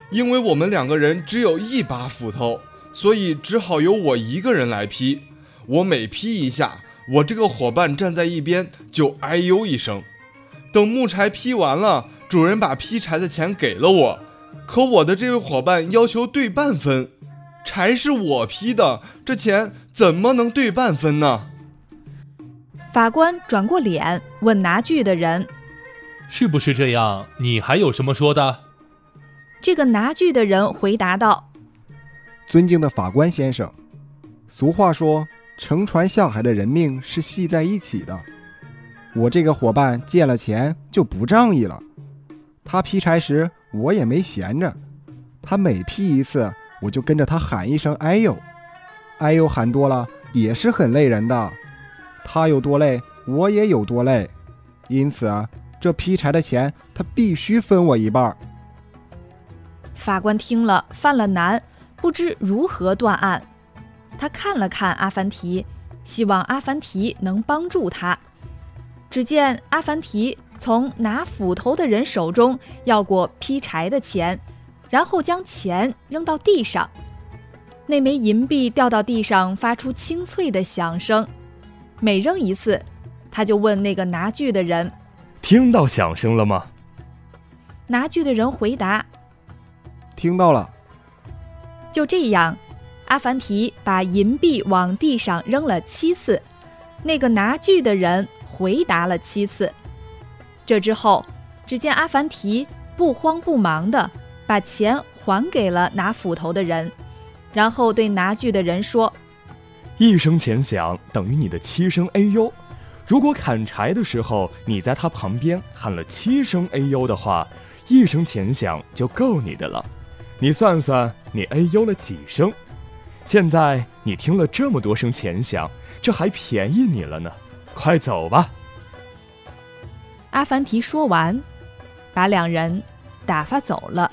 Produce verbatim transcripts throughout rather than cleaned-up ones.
因为我们两个人只有一把斧头，所以只好由我一个人来劈。我每劈一下，我这个伙伴站在一边就哎呦一声。等木柴劈完了，主人把劈柴的钱给了我，可我的这位伙伴要求对半分，柴是我劈的，这钱怎么能对半分呢？ 法官转过脸问拿锯的人， 是不是这样？你还有什么说的？ 这个拿锯的人回答道， 尊敬的法官先生，俗话说乘船下海的人命是系在一起的，我这个伙伴借了钱就不仗义了，他劈柴时我也没闲着，他每劈一次我就跟着他喊一声哎呦，哎呦喊多了也是很累人的，他有多累我也有多累，因此这劈柴的钱他必须分我一半。 法官听了犯了难，不知如何断案。他看了看阿凡提，希望阿凡提能帮助他。只见阿凡提从拿斧头的人手中要过劈柴的钱，然后将钱扔到地上。那枚银币掉到地上，发出清脆的响声。每扔一次，他就问那个拿锯的人， 听到响声了吗？ 拿锯的人回答， 听到了。 就这样，阿凡提把银币往地上扔了七次，那个拿锯的人回答了七次。这之后，只见阿凡提不慌不忙地把钱还给了拿斧头的人，然后对拿锯的人说， 一声钱响等于你的七声哎呦，如果砍柴的时候你在他旁边喊了七声哎呦的话，一声钱响就够你的了。你算算你哎呦了几声？现在你听了这么多声钱响，这还便宜你了呢，快走吧。 阿凡提说完，把两人打发走了。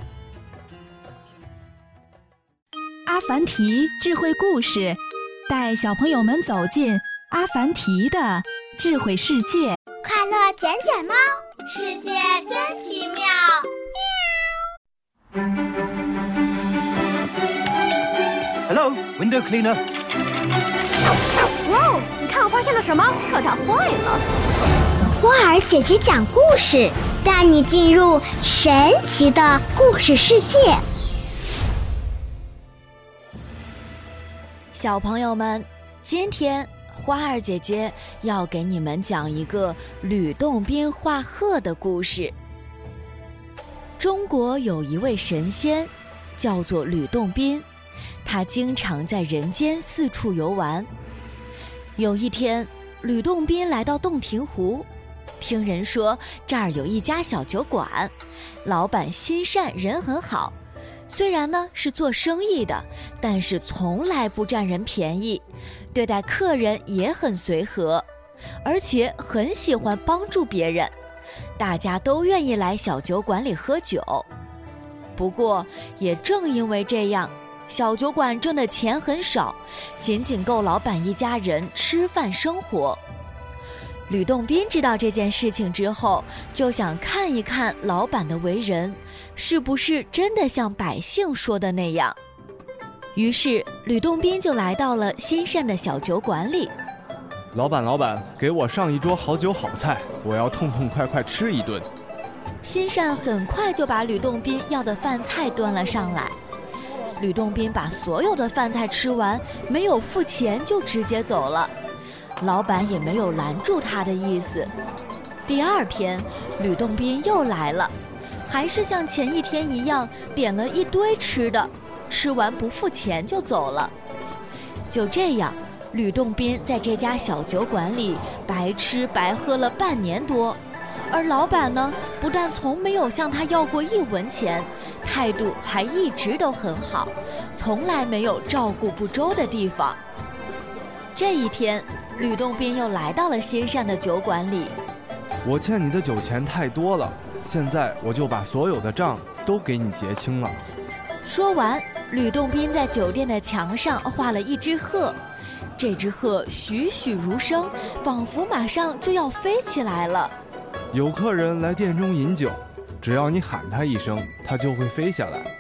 阿凡提智慧故事，带小朋友们走进阿凡提的智慧世界。 快乐捡捡猫，世界真奇妙。 Hello, window cleaner. 哇哦，你看我发现了什么？可它坏了。 花儿姐姐讲故事，带你进入神奇的故事世界。 小朋友们，今天花儿姐姐要给你们讲一个吕洞宾画鹤的故事。中国有一位神仙，叫做吕洞宾，他经常在人间四处游玩。有一天，吕洞宾来到洞庭湖，听人说这儿有一家小酒馆，老板心善人很好，虽然呢是做生意的，但是从来不占人便宜，对待客人也很随和，而且很喜欢帮助别人，大家都愿意来小酒馆里喝酒。不过也正因为这样，小酒馆挣的钱很少，仅仅够老板一家人吃饭生活。吕洞宾知道这件事情之后，就想看一看老板的为人是不是真的像百姓说的那样。于是吕洞宾就来到了心善的小酒馆里。 老板老板，给我上一桌好酒好菜，我要痛痛快快吃一顿。 心善很快就把吕洞宾要的饭菜端了上来。吕洞宾把所有的饭菜吃完，没有付钱就直接走了，老板也没有拦住他的意思。第二天，吕洞宾又来了，还是像前一天一样，点了一堆吃的，吃完不付钱就走了。就这样，吕洞宾在这家小酒馆里白吃白喝了半年多，而老板呢，不但从没有向他要过一文钱，态度还一直都很好，从来没有照顾不周的地方。这一天，吕洞宾又来到了心善的酒馆里。 我欠你的酒钱太多了，现在我就把所有的账都给你结清了。 说完，吕洞宾在酒店的墙上画了一只鹤，这只鹤栩栩如生，仿佛马上就要飞起来了。 有客人来店中饮酒，只要你喊他一声，他就会飞下来。